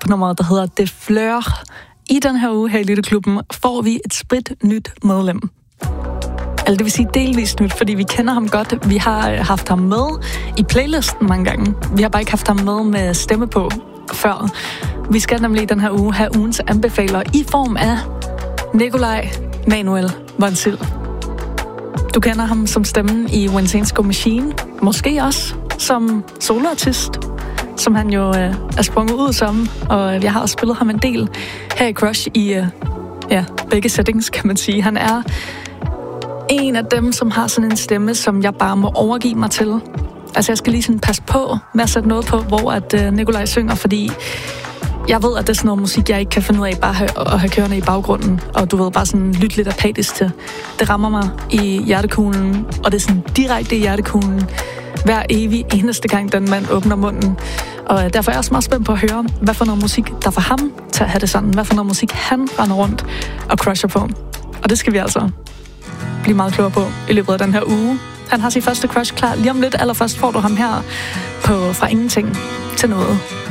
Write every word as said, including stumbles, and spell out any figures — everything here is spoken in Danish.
på nummeret, der hedder Det Fleur. I den her uge her i Lytteklubben får vi et sprit nyt medlem. Altså det vil sige delvist nyt, fordi vi kender ham godt. Vi har haft ham med i playlisten mange gange. Vi har bare ikke haft ham med med stemme på før. Vi skal nemlig i den her uge have ugens anbefaler i form af Nikolaj Manuel Vonsild. Du kender ham som stemmen i When Saints Go Machine. Måske også som soloartist, som han jo øh, er sprunget ud som. Og jeg har også spillet ham en del her i Crush i øh, ja, begge settings, kan man sige. Han er en af dem, som har sådan en stemme, som jeg bare må overgive mig til. Altså jeg skal lige sådan passe på med at sætte noget på, hvor at øh, Nikolaj synger, fordi jeg ved, at det er sådan noget musik, jeg ikke kan finde ud af bare at have kørende i baggrunden. Og du ved, bare sådan lytte lidt apatisk til. Det rammer mig i hjertekuglen, og det er sådan direkte i hjertekuglen hver evig eneste gang, den mand åbner munden. Og derfor er jeg også meget spændt på at høre, hvad for noget musik, der får ham til at have det sådan. Hvad for noget musik, han render rundt og crusher på. Og det skal vi altså blive meget klogere på i løbet af den her uge. Han har sin første crush klar lige om lidt. Allerførst får du ham her på Fra Ingenting til Noget.